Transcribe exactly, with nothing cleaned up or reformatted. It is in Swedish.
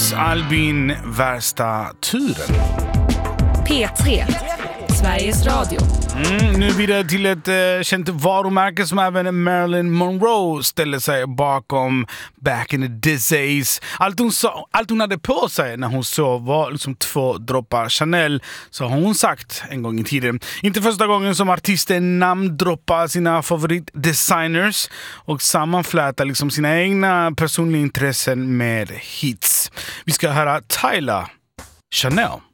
Jones, Albin, värsta turen. P tre, Sveriges Radio. Mm, nu vidare till ett eh, känt varumärke som även Marilyn Monroe ställer sig bakom back in the days. Allt hon, sa, allt hon hade på sig när hon sov var liksom två droppar Chanel, så har hon sagt en gång i tiden. Inte första gången som artisten namndroppar sina favoritdesigners och sammanflätar liksom sina egna personliga intressen med hits. Vi ska höra Tyler Chanel.